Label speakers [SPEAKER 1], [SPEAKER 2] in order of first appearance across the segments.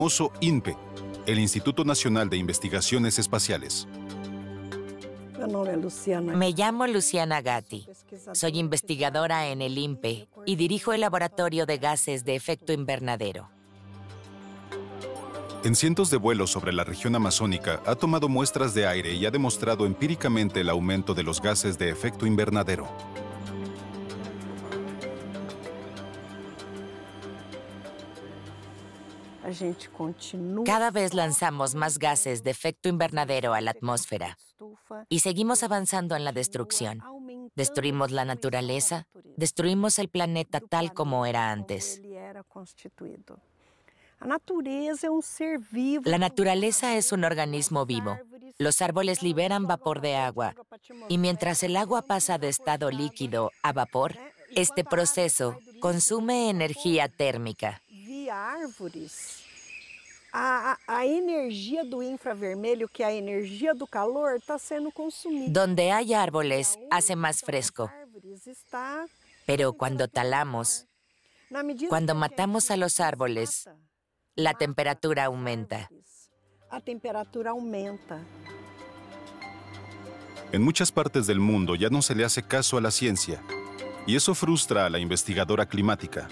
[SPEAKER 1] famoso INPE, el Instituto Nacional de Investigaciones Espaciales.
[SPEAKER 2] Me llamo Luciana Gatti. Soy investigadora en el INPE y dirijo el Laboratorio de Gases de Efecto Invernadero.
[SPEAKER 1] En cientos de vuelos sobre la región amazónica ha tomado muestras de aire y ha demostrado empíricamente el aumento de los gases de efecto invernadero.
[SPEAKER 2] Cada vez lanzamos más gases de efecto invernadero a la atmósfera y seguimos avanzando en la destrucción. Destruimos la naturaleza, destruimos el planeta tal como era antes. La naturaleza es un organismo vivo. Los árboles liberan vapor de agua y mientras el agua pasa de estado líquido a vapor, este proceso consume energía térmica. Donde hay árboles, hace más fresco. Pero cuando talamos, cuando matamos a los árboles, la temperatura aumenta.
[SPEAKER 1] En muchas partes del mundo ya no se le hace caso a la ciencia, y eso frustra a la investigadora climática.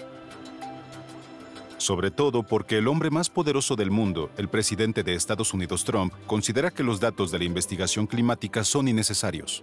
[SPEAKER 1] Sobre todo porque el hombre más poderoso del mundo, el presidente de Estados Unidos, Trump, considera que los datos de la investigación climática son innecesarios.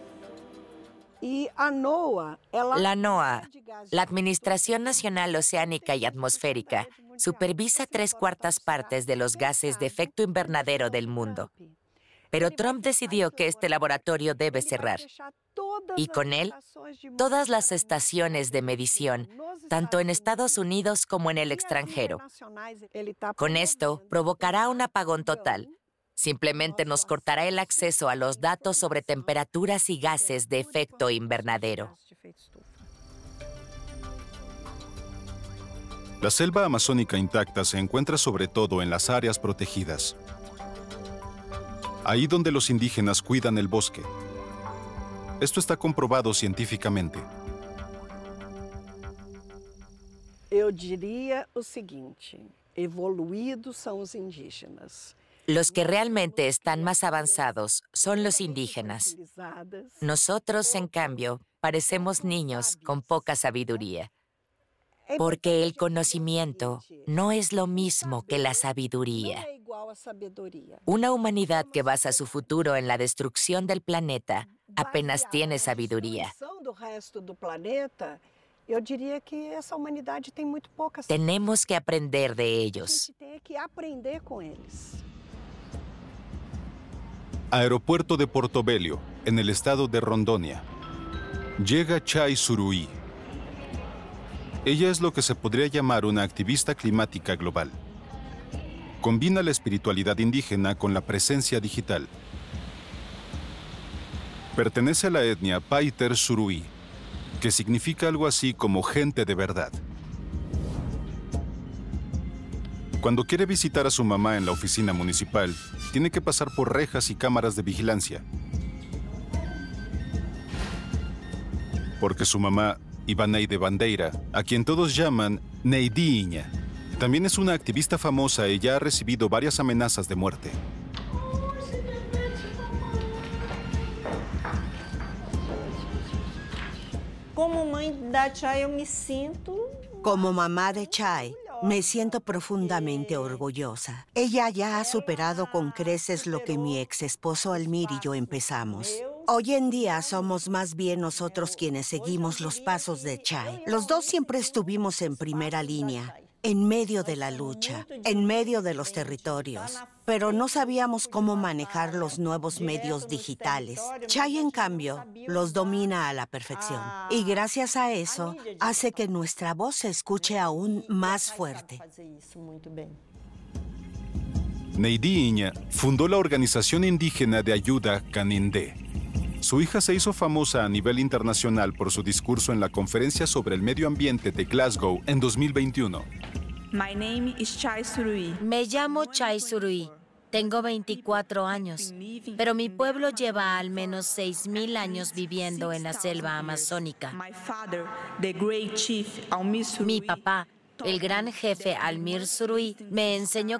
[SPEAKER 2] La NOAA, la Administración Nacional Oceánica y Atmosférica, supervisa 3/4 partes de los gases de efecto invernadero del mundo. Pero Trump decidió que este laboratorio debe cerrar. Y con él, todas las estaciones de medición, tanto en Estados Unidos como en el extranjero. Con esto, provocará un apagón total. Simplemente nos cortará el acceso a los datos sobre temperaturas y gases de efecto invernadero.
[SPEAKER 1] La selva amazónica intacta se encuentra sobre todo en las áreas protegidas. Ahí donde los indígenas cuidan el bosque. Esto está comprobado científicamente.
[SPEAKER 3] Eu diria o seguinte: evoluídos são os indígenas.
[SPEAKER 2] Los que realmente están más avanzados son los indígenas. Nosotros, en cambio, parecemos niños con poca sabiduría. Porque el conocimiento no es lo mismo que la sabiduría. Una humanidad que basa su futuro en la destrucción del planeta apenas tiene sabiduría. Tenemos que aprender de ellos.
[SPEAKER 1] Aeropuerto de Portobelo, en el estado de Rondonia. Llega Chai Suruí. Ella es lo que se podría llamar una activista climática global. Combina la espiritualidad indígena con la presencia digital. Pertenece a la etnia Paiter Suruí, que significa algo así como gente de verdad. Cuando quiere visitar a su mamá en la oficina municipal, tiene que pasar por rejas y cámaras de vigilancia. Porque su mamá, Ibaneide Bandeira, a quien todos llaman Neidiña, también es una activista famosa y ya ha recibido varias amenazas de muerte.
[SPEAKER 3] Como mãe da Chai, eu me sinto...
[SPEAKER 4] Como mamá de Chai, me siento profundamente orgullosa. Ella ya ha superado con creces lo que mi ex esposo Almir y yo empezamos. Hoy en día somos más bien nosotros quienes seguimos los pasos de Chai. Los dos siempre estuvimos en primera línea, en medio de la lucha, en medio de los territorios. Pero no sabíamos cómo manejar los nuevos medios digitales. Chai, en cambio, los domina a la perfección. Y gracias a eso, hace que nuestra voz se escuche aún más fuerte.
[SPEAKER 1] Neidiña fundó la organización indígena de ayuda Canindé. Su hija se hizo famosa a nivel internacional por su discurso en la conferencia sobre el medio ambiente de Glasgow en 2021.
[SPEAKER 5] My name is Chai Suruí.
[SPEAKER 6] Me llamo Chai Suruí. Tengo 24 años, pero mi pueblo lleva al menos 6,000 años viviendo en la selva amazónica. Mi papá, el gran jefe Almir Suruí, me enseñó